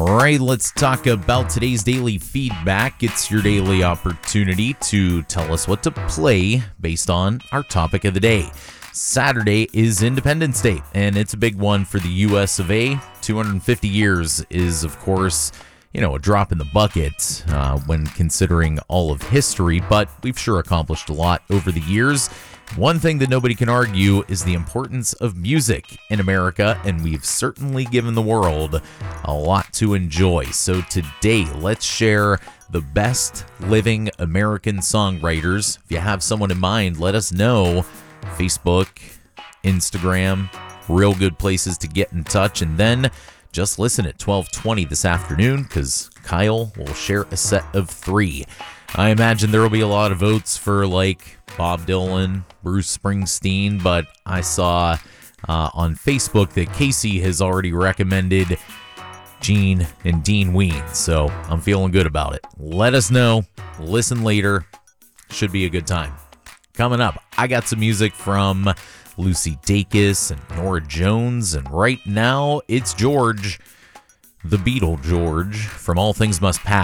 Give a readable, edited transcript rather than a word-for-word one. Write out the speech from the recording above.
right, let's talk about today's daily feedback. It's your daily opportunity to tell us what to play based on our topic of the day. Saturday is Independence Day, and it's a big one for the U.S. of A. 250 years is, of course, a drop in the bucket when considering all of history, but we've sure accomplished a lot over the years. One thing that nobody can argue is the importance of music in America, and we've certainly given the world a lot to enjoy. So today, let's share the best living American songwriters. If you have someone in mind, let us know. Facebook, Instagram, real good places to get in touch. And then just listen at 12:20 this afternoon because Kyle will share a set of 3. I imagine there will be a lot of votes for Bob Dylan, Bruce Springsteen, but I saw on Facebook that Casey has already recommended Gene and Dean Ween, so I'm feeling good about it. Let us know. Listen later. Should be a good time. Coming up, I got some music from Lucy Dacus and Norah Jones, and right now it's George, the Beatle George, from All Things Must Pass.